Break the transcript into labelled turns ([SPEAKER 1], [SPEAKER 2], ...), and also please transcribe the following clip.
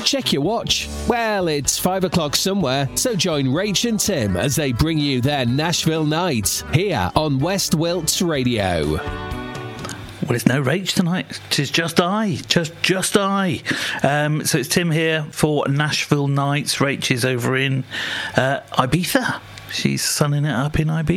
[SPEAKER 1] Check your watch. Well, it's 5 o'clock somewhere, so join Rach and Tim as they bring you their Nashville Night here on West Wilts Radio.
[SPEAKER 2] Well, it's no Rach tonight. It's just I. Just I. So it's Tim here for Nashville Nights. Rach is over in Ibiza. She's sunning it up in Ibiza.